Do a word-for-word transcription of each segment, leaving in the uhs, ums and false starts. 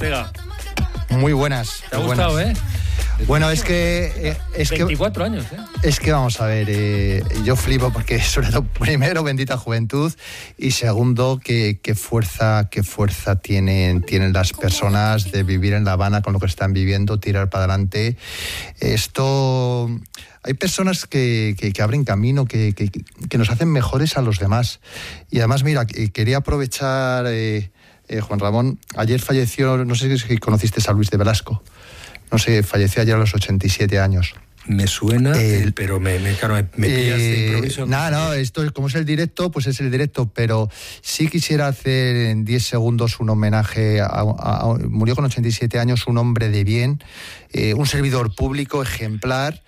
Ortega. Muy buenas. ¿Te ha gustado, buenas. eh? Bueno, es que... Es veinticuatro que, años, ¿eh? Es que vamos a ver, eh, yo flipo porque sobre todo, primero, bendita juventud, y segundo, que, que fuerza, qué fuerza tienen, tienen las personas de vivir en La Habana con lo que están viviendo, tirar para adelante. Esto... Hay personas que, que, que abren camino, que, que, que nos hacen mejores a los demás. Y además, mira, quería aprovechar, eh, eh, Juan Ramón, ayer falleció, no sé si conociste a Luis de Velasco. No sé, falleció ayer a los ochenta y siete años. Me suena, eh, pero me, me, claro, me, me pillas eh, de improviso. No, no, esto es, como es el directo, pues es el directo, pero sí quisiera hacer en diez segundos un homenaje a, a, a murió con ochenta y siete años, un hombre de bien, eh, un servidor público ejemplar.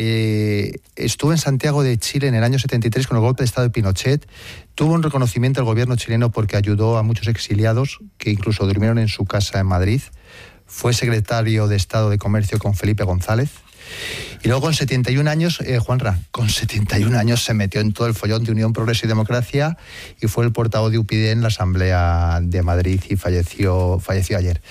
Eh, estuvo en Santiago de Chile en el año setenta y tres con el golpe de Estado de Pinochet. Tuvo un reconocimiento del gobierno chileno porque ayudó a muchos exiliados que incluso durmieron en su casa en Madrid. Fue secretario de Estado de Comercio con Felipe González. Y luego con setenta y un años, eh, Juanra, con setenta y un años se metió en todo el follón de Unión, Progreso y Democracia y fue el portavoz de U P Y en la Asamblea de Madrid y falleció, falleció ayer.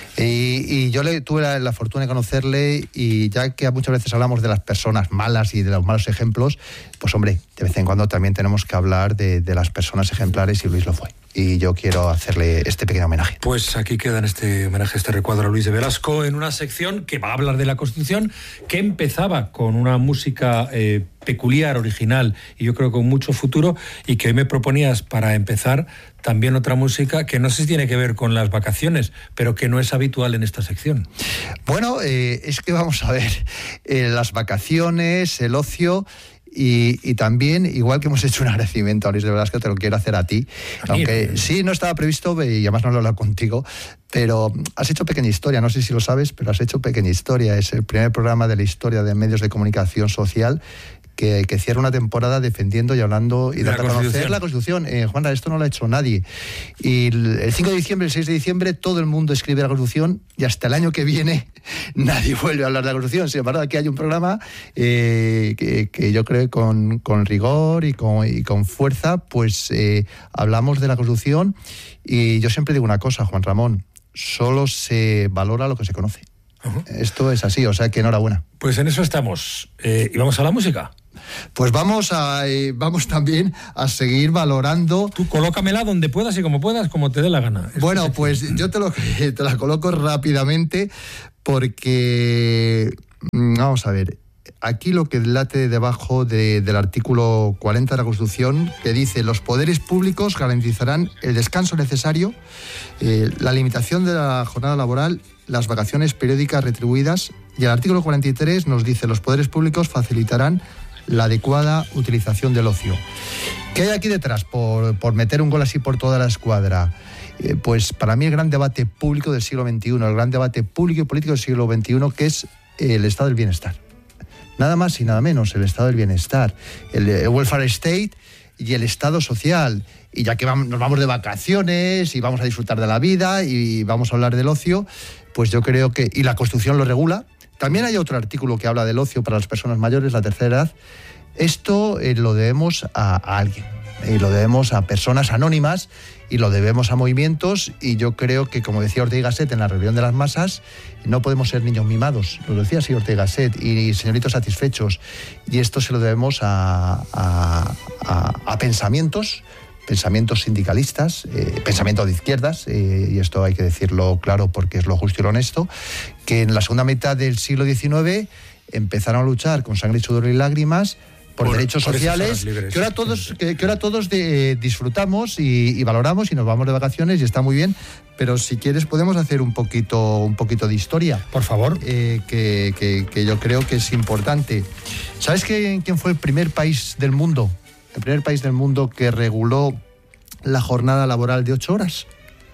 Y, y yo le, tuve la, la fortuna de conocerle y ya que muchas veces hablamos de las personas malas y de los malos ejemplos, pues hombre, de vez en cuando también tenemos que hablar de, de las personas ejemplares y Luis lo fue. Y yo quiero hacerle este pequeño homenaje. Pues aquí queda en este homenaje, este recuadro a Luis de Velasco, en una sección que va a hablar de la Constitución, que empezaba con una música eh, peculiar, original, y yo creo con mucho futuro, y que hoy me proponías para empezar también otra música que no sé si tiene que ver con las vacaciones, pero que no es habitual en esta sección. Bueno, eh, es que vamos a ver, eh, las vacaciones, el ocio... Y, y también, igual que hemos hecho un agradecimiento a Luis de Velasco, te lo quiero hacer a ti. ¿A aunque mí? Sí, no estaba previsto y además no lo he hablado contigo, pero has hecho pequeña historia, no sé si lo sabes, pero has hecho pequeña historia. Es el primer programa de la historia de medios de comunicación social que, que cierra una temporada defendiendo y hablando y dando a conocer la Constitución. Eh, Juana, esto no lo ha hecho nadie. Y el, el cinco de diciembre, el seis de diciembre, todo el mundo escribe la Constitución y hasta el año que viene nadie vuelve a hablar de la Constitución. Sin embargo, aquí hay un programa eh, que, que yo creo que con, con rigor y con, y con fuerza, pues eh, hablamos de la Constitución y yo siempre digo una cosa, Juan Ramón, solo se valora lo que se conoce. Uh-huh. Esto es así, o sea que enhorabuena. Pues en eso estamos. Eh, ¿Y vamos a la música? Pues vamos a eh, vamos también a seguir valorando. Tú colócamela donde puedas y como puedas, como te dé la gana. Bueno, pues yo te, lo, te la coloco rápidamente porque, vamos a ver, aquí lo que late debajo de, del artículo cuarenta de la Constitución, que dice: los poderes públicos garantizarán el descanso necesario, eh, la limitación de la jornada laboral, las vacaciones periódicas retribuidas, y el artículo cuarenta y tres nos dice: los poderes públicos facilitarán la adecuada utilización del ocio. ¿Qué hay aquí detrás por, por meter un gol así por toda la escuadra? Eh, pues para mí el gran debate público del siglo veintiuno, el gran debate público y político del siglo veintiuno, que es el estado del bienestar. Nada más y nada menos, el estado del bienestar, el, el welfare state y el estado social. Y ya que vamos, nos vamos de vacaciones y vamos a disfrutar de la vida y vamos a hablar del ocio, pues yo creo que, y la Constitución lo regula. También hay otro artículo que habla del ocio para las personas mayores, la tercera edad. Esto eh, lo debemos a, a alguien, y lo debemos a personas anónimas y lo debemos a movimientos, y yo creo que, como decía Ortega y Gasset en la rebelión de las masas, no podemos ser niños mimados, lo decía así Ortega y Gasset, y señoritos satisfechos, y esto se lo debemos a, a, a, a pensamientos pensamientos sindicalistas, eh, pensamiento de izquierdas, eh, y esto hay que decirlo claro porque es lo justo y lo honesto, que en la segunda mitad del siglo diecinueve empezaron a luchar con sangre, sudor y lágrimas por, por derechos por sociales, libres, que ahora todos, que, que ahora todos de, eh, disfrutamos y, y valoramos y nos vamos de vacaciones y está muy bien, pero si quieres podemos hacer un poquito, un poquito de historia. Por favor. Eh, que, que, que yo creo que es importante. ¿Sabes que, quién fue el primer país del mundo? El primer país del mundo que reguló la jornada laboral de ocho horas.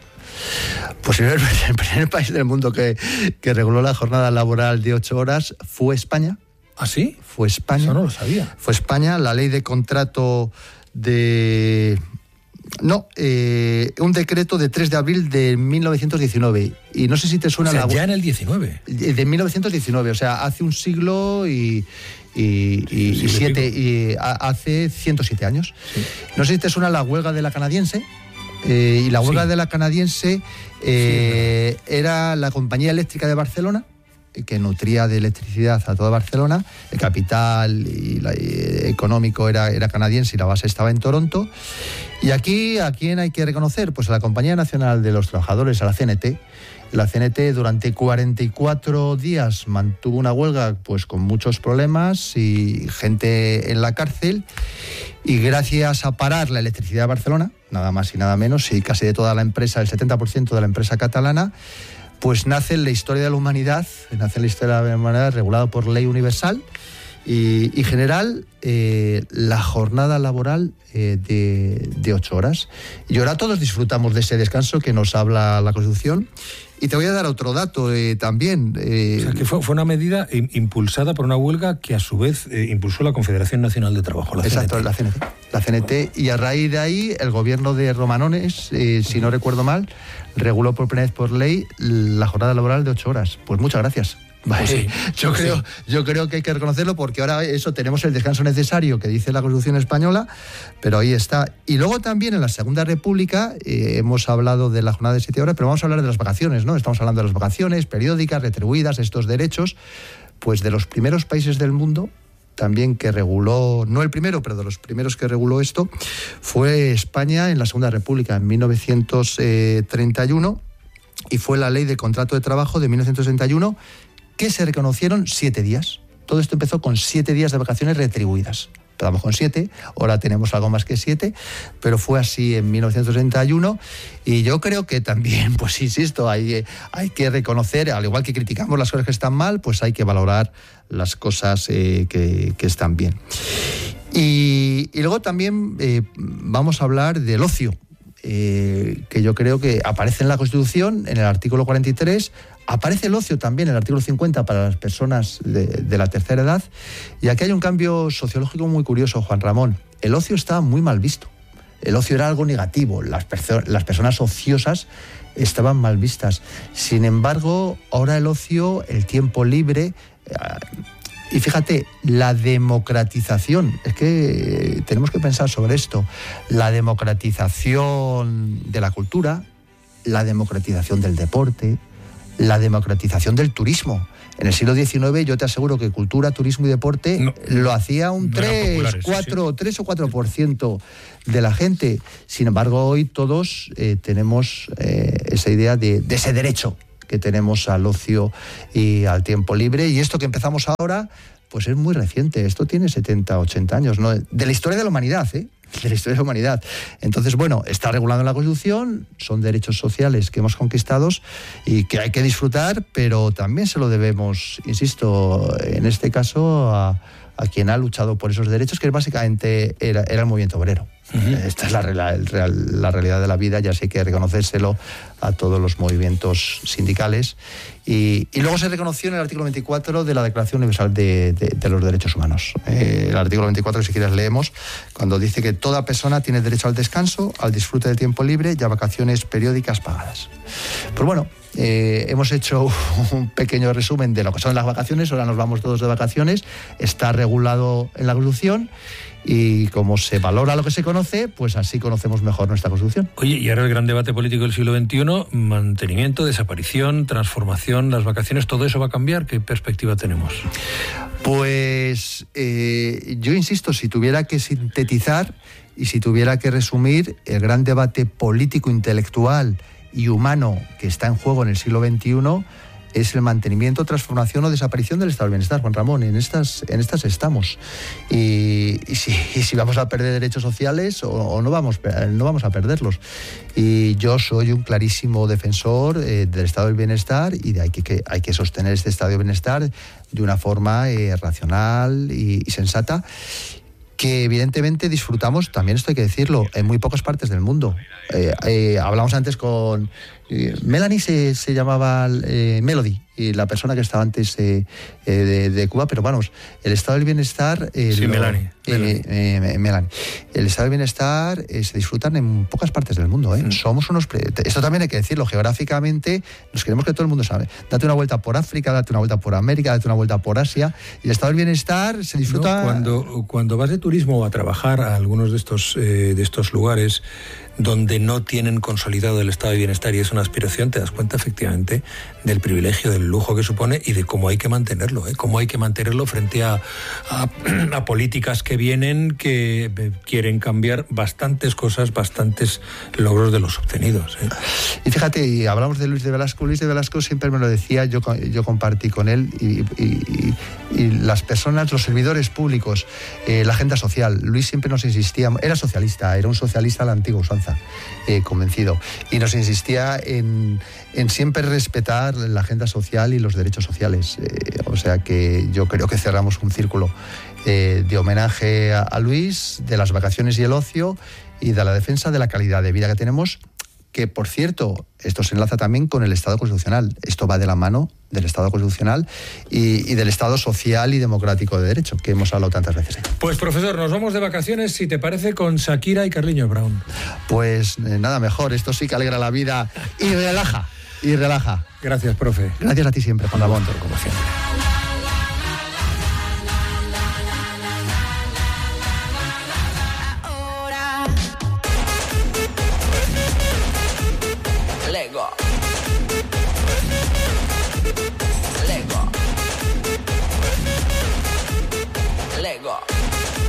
Pues el primer, el primer país del mundo que, que reguló la jornada laboral de ocho horas fue España. ¿Ah, sí? Fue España. Eso no lo sabía. Fue España, la ley de contrato de... No, eh, un decreto de tres de abril de mil novecientos diecinueve. Y no sé si te suena... O sea, la... ya en el diecinueve. De mil novecientos diecinueve, o sea, hace un siglo y... Y, y, sí, y siete y hace ciento siete años. Sí. No sé si te suena la huelga de la canadiense. Eh, y la huelga sí. de la canadiense eh, Eh, era la Compañía Eléctrica de Barcelona, que nutría de electricidad a toda Barcelona. El capital y la, y económico era, era canadiense y la base estaba en Toronto. Y aquí, ¿a quién hay que reconocer? Pues a la Compañía Nacional de los Trabajadores, a la C N T. La C N T durante cuarenta y cuatro días mantuvo una huelga pues con muchos problemas y gente en la cárcel, y gracias a parar la electricidad de Barcelona, nada más y nada menos, y casi de toda la empresa, el setenta por ciento de la empresa catalana, pues nace en la historia de la humanidad, nace en la historia de la humanidad regulado por ley universal y, y general eh, la jornada laboral eh, de, de ocho horas. Y ahora todos disfrutamos de ese descanso que nos habla la Constitución. Y te voy a dar otro dato eh, también. Eh, o sea, que fue, fue una medida impulsada por una huelga que a su vez eh, impulsó la Confederación Nacional de Trabajo, la exacto, C N T. la C N T. La C N T, y a raíz de ahí el gobierno de Romanones, eh, si no recuerdo mal, reguló por primera vez por ley la jornada laboral de ocho horas. Pues muchas gracias. Vale. Pues sí, yo, pues creo, sí. yo creo que hay que reconocerlo, porque ahora eso tenemos el descanso necesario que dice la Constitución española, pero ahí está. Y luego también en la Segunda República eh, hemos hablado de la jornada de siete horas, pero vamos a hablar de las vacaciones, ¿no? Estamos hablando de las vacaciones periódicas, retribuidas, estos derechos, pues de los primeros países del mundo también que reguló, no el primero, pero de los primeros que reguló esto, fue España en la Segunda República en mil novecientos treinta y uno, y fue la Ley del Contrato de Trabajo de mil novecientos treinta y uno, que se reconocieron siete días. Todo esto empezó con siete días de vacaciones retribuidas. Empezamos con siete, ahora tenemos algo más que siete, pero fue así en mil novecientos treinta y uno, y yo creo que también, pues insisto, hay, hay que reconocer, al igual que criticamos las cosas que están mal, pues hay que valorar las cosas eh, que, que están bien. Y, y luego también eh, vamos a hablar del ocio, eh, que yo creo que aparece en la Constitución, en el artículo cuarenta y tres, aparece el ocio también en el artículo cincuenta para las personas de, de la tercera edad, y aquí hay un cambio sociológico muy curioso, Juan Ramón. El ocio estaba muy mal visto, el ocio era algo negativo, las, perso- las personas ociosas estaban mal vistas. Sin embargo, ahora el ocio, el tiempo libre, eh, y fíjate, la democratización, es que tenemos que pensar sobre esto, la democratización de la cultura, la democratización del deporte, la democratización del turismo. En el siglo diecinueve yo te aseguro que cultura, turismo y deporte no, lo hacía un no tres, cuatro, sí, sí. tres o cuatro por ciento de la gente. Sin embargo, hoy todos eh, tenemos eh, esa idea de, de ese derecho que tenemos al ocio y al tiempo libre. Y esto que empezamos ahora, pues es muy reciente. Esto tiene setenta, ochenta años, ¿no? De la historia de la humanidad, ¿eh? de la historia de la humanidad. Entonces, bueno, está regulado en la Constitución, son derechos sociales que hemos conquistado y que hay que disfrutar, pero también se lo debemos, insisto, en este caso, a, a quien ha luchado por esos derechos, que básicamente era, era el movimiento obrero. Uh-huh. Esta es la, la, la realidad de la vida, ya sí hay que reconocérselo a todos los movimientos sindicales. Y, y luego se reconoció en el artículo veinticuatro de la Declaración Universal de, de, de los Derechos Humanos. Eh, el artículo veinticuatro, que si quieres leemos, cuando dice que toda persona tiene derecho al descanso, al disfrute del tiempo libre y a vacaciones periódicas pagadas. Pues bueno, eh, hemos hecho un pequeño resumen de lo que son las vacaciones, ahora nos vamos todos de vacaciones, está regulado en la Constitución. Y como se valora lo que se conoce, pues así conocemos mejor nuestra Constitución. Oye, y ahora el gran debate político del siglo veintiuno, mantenimiento, desaparición, transformación, las vacaciones, ¿todo eso va a cambiar? ¿Qué perspectiva tenemos? Pues eh, yo insisto, si tuviera que sintetizar y si tuviera que resumir el gran debate político, intelectual y humano que está en juego en el siglo veintiuno, es el mantenimiento, transformación o desaparición del estado del bienestar, Juan Ramón. En estas, en estas estamos. Y, y, si, y si vamos a perder derechos sociales o, o no, vamos, no vamos a perderlos. Y yo soy un clarísimo defensor eh, del estado del bienestar y de hay que, que hay que sostener este estado del bienestar de una forma eh, racional y, y sensata, que evidentemente disfrutamos, también esto hay que decirlo, en muy pocas partes del mundo. Eh, eh, hablamos antes con... Eh, Melanie se, se llamaba eh, Melody, y la persona que estaba antes eh, eh, de, de Cuba, pero vamos, el estado del bienestar... Eh, sí, lo, Melanie. Eh, Melanie. Eh, Melanie. El estado del bienestar eh, se disfrutan en pocas partes del mundo. ¿eh? Mm. Somos unos... Pre- esto también hay que decirlo, geográficamente nos queremos que todo el mundo sabe. Date una vuelta por África, date una vuelta por América, date una vuelta por Asia, y el estado del bienestar se disfruta... No, cuando, cuando vas de turismo o a trabajar a algunos de estos, eh, de estos lugares donde no tienen consolidado el estado de bienestar y es una una aspiración, te das cuenta efectivamente del privilegio, del lujo que supone y de cómo hay que mantenerlo, ¿eh? Cómo hay que mantenerlo frente a, a, a políticas que vienen, que quieren cambiar bastantes cosas, bastantes logros de los obtenidos, ¿eh? Y fíjate, y hablamos de Luis de Velasco. Luis de Velasco siempre me lo decía, yo, yo compartí con él, y, y, y, y las personas, los servidores públicos, eh, la agenda social. Luis siempre nos insistía, era socialista, era un socialista a la antigua usanza, eh, convencido, y nos insistía en, en siempre respetar la agenda social y los derechos sociales. Eh, o sea que yo creo que cerramos un círculo eh, de homenaje a, a Luis, de las vacaciones y el ocio, y de la defensa de la calidad de vida que tenemos, que, por cierto, esto se enlaza también con el Estado constitucional. Esto va de la mano del Estado constitucional y, y del Estado social y democrático de derecho, que hemos hablado tantas veces. Pues, profesor, nos vamos de vacaciones, si te parece, con Shakira y Carliños Brown. Pues eh, nada mejor, esto sí que alegra la vida y relaja, y relaja. Gracias, profe. Gracias a ti siempre, Juan Ramón. Como siempre.